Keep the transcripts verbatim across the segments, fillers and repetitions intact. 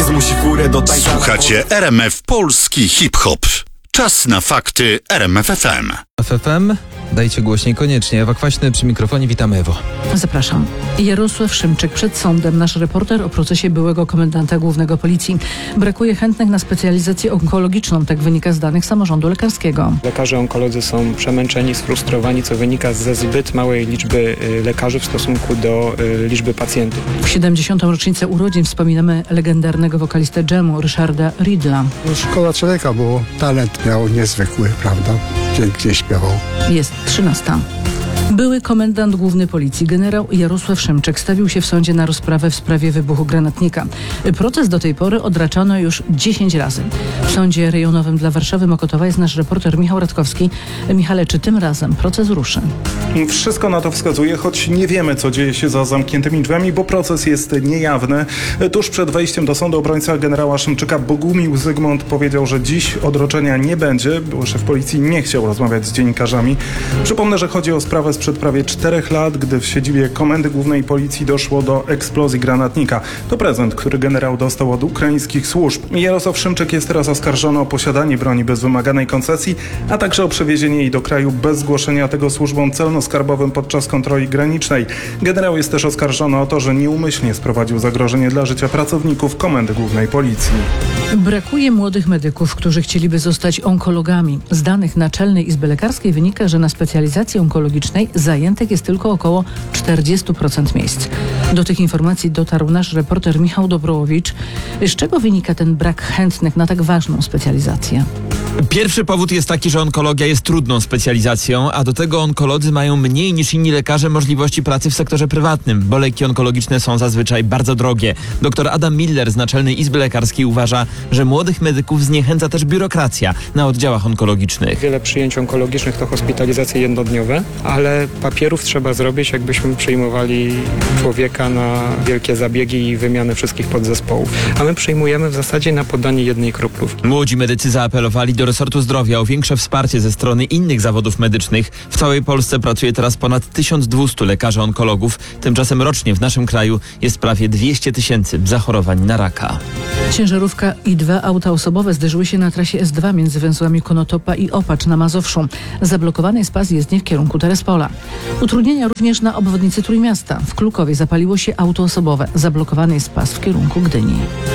zmusi furę do tańca. Słuchacie R M F Polski Hip-Hop. Czas na fakty R M F F M. F F M, dajcie głośniej koniecznie. Ewa Kwaśny przy mikrofonie, witamy Ewo. Zapraszam. Jarosław Szymczyk przed sądem. Nasz reporter o procesie byłego komendanta głównego policji. Brakuje chętnych na specjalizację onkologiczną, tak wynika z danych samorządu lekarskiego. Lekarze onkolodzy są przemęczeni, sfrustrowani, co wynika ze zbyt małej liczby lekarzy w stosunku do liczby pacjentów. W siedemdziesiątą rocznicę urodzin wspominamy legendarnego wokalistę dżemu Ryszarda Riddla. Szkoda człowieka, bo talent miał niezwykły, prawda? Pięknie śpiewał. Jest trzynasta. Były komendant główny policji generał Jarosław Szymczyk stawił się w sądzie na rozprawę w sprawie wybuchu granatnika. Proces do tej pory odraczano już dziesięć razy. W sądzie rejonowym dla Warszawy Mokotowa jest nasz reporter Michał Radkowski. Michale, czy tym razem proces ruszy? Wszystko na to wskazuje, choć nie wiemy, co dzieje się za zamkniętymi drzwiami, bo proces jest niejawny. Tuż przed wejściem do sądu obrońca generała Szymczyka Bogumił Zygmunt powiedział, że dziś odroczenia nie będzie. Były szef policji nie chciał rozmawiać z dziennikarzami. Przypomnę, że chodzi o sprawę sprzed prawie czterech lat, gdy w siedzibie Komendy Głównej Policji doszło do eksplozji granatnika. To prezent, który generał dostał od ukraińskich służb. Jarosław Szymczyk jest teraz oskarżony o posiadanie broni bez wymaganej koncesji, a także o przewiezienie jej do kraju bez zgłoszenia tego służbom celno-skarbowym podczas kontroli granicznej. Generał jest też oskarżony o to, że nieumyślnie sprowadził zagrożenie dla życia pracowników Komendy Głównej Policji. Brakuje młodych medyków, którzy chcieliby zostać onkologami. Z danych Naczelnej Izby Lekarskiej wynika, że na specjalizacji onkologicznej zajętych jest tylko około czterdzieści procent miejsc. Do tych informacji dotarł nasz reporter Michał Dobrołowicz. Z czego wynika ten brak chętnych na tak ważną specjalizację? Pierwszy powód jest taki, że onkologia jest trudną specjalizacją, a do tego onkolodzy mają mniej niż inni lekarze możliwości pracy w sektorze prywatnym, bo leki onkologiczne są zazwyczaj bardzo drogie. Doktor Adam Miller z Naczelnej Izby Lekarskiej uważa, że młodych medyków zniechęca też biurokracja na oddziałach onkologicznych. Wiele przyjęć onkologicznych to hospitalizacje jednodniowe, ale papierów trzeba zrobić, jakbyśmy przyjmowali człowieka na wielkie zabiegi i wymianę wszystkich podzespołów. A my przyjmujemy w zasadzie na podanie jednej kroplówki. Młodzi medycy zaapelowali do resortu zdrowia o większe wsparcie ze strony innych zawodów medycznych. W całej Polsce pracuje teraz ponad tysiąc dwieście lekarzy onkologów. Tymczasem rocznie w naszym kraju jest prawie dwieście tysięcy zachorowań na raka. Ciężarówka i dwa auta osobowe zderzyły się na trasie S dwa między węzłami Konotopa i Opacz na Mazowszu. Zablokowany jest pas jezdni w kierunku Terespola. Utrudnienia również na obwodnicy Trójmiasta. W Klukowie zapaliło się auto osobowe. Zablokowany jest pas w kierunku Gdyni.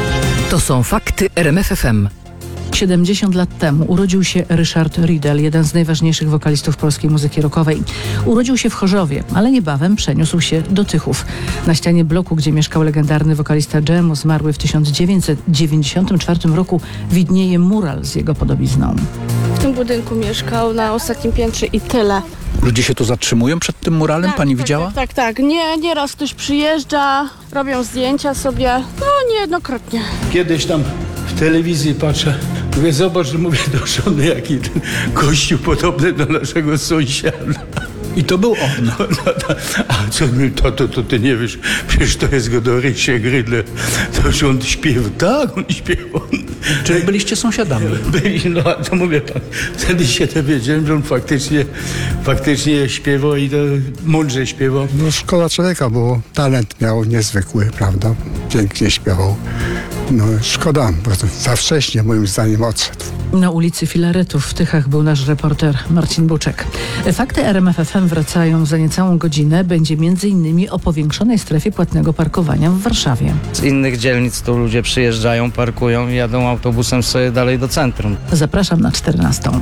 To są fakty R M F F M. siedemdziesiąt lat temu urodził się Ryszard Riddle, jeden z najważniejszych wokalistów polskiej muzyki rockowej. Urodził się w Chorzowie, ale niebawem przeniósł się do Tychów. Na ścianie bloku, gdzie mieszkał legendarny wokalista dżemu, zmarły w tysiąc dziewięćset dziewięćdziesiątym czwartym roku, widnieje mural z jego podobizną. W tym budynku mieszkał na ostatnim piętrze i tyle. Ludzie się tu zatrzymują przed tym muralem? Tak, Pani tak, widziała? Tak, tak, tak. Nie, nieraz ktoś przyjeżdża, robią zdjęcia sobie, no niejednokrotnie. Kiedyś tam w telewizji patrzę, mówię, zobacz, mówię do żony, jaki ten gościu podobny do naszego sąsiada. I to był on. No, no, to, a co mi, to, to, to ty nie wiesz, przecież to jest go do Rysiek Rydle, to już on śpiewa. Tak, on śpiewa. Czyli byliście sąsiadami? Byli, no to mówię pan, wtedy się dowiedziałem, że on faktycznie, faktycznie śpiewał i to mądrze śpiewał. No szkoda człowieka, bo talent miał niezwykły, prawda? Pięknie śpiewał. No szkoda, bo to za wcześnie moim zdaniem odszedł. Na ulicy Filaretów w Tychach był nasz reporter Marcin Buczek. Fakty R M F F M wracają za niecałą godzinę. Będzie między innymi o powiększonej strefie płatnego parkowania w Warszawie. Z innych dzielnic tu ludzie przyjeżdżają, parkują i jadą autobusem sobie dalej do centrum. Zapraszam na czternastą.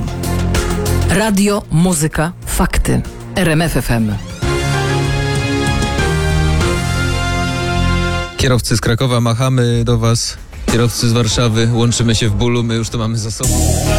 Radio, muzyka, fakty. R M F F M. Kierowcy z Krakowa, machamy do was. Kierowcy z Warszawy, łączymy się w bólu, my już to mamy za sobą.